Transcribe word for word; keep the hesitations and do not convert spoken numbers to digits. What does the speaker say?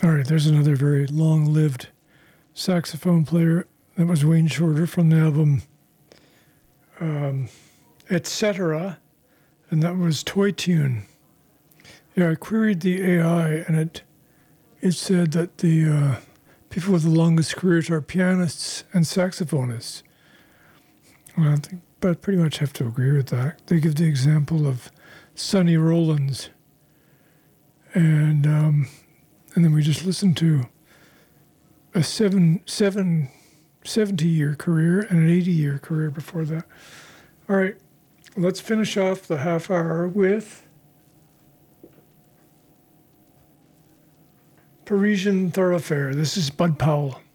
All right, there's another very long-lived saxophone player. That was Wayne Shorter from the album um, et cetera, and that was Toy Tune. Yeah, I queried the A I, and it it said that the uh, people with the longest careers are pianists and saxophonists. Well, I think, but I pretty much have to agree with that. They give the example of Sonny Rollins, and um, and then we just listened to a seven seven seventy year career and an eighty year career before that. All right, let's finish off the half hour with Parisian Thoroughfare. This is Bud Powell.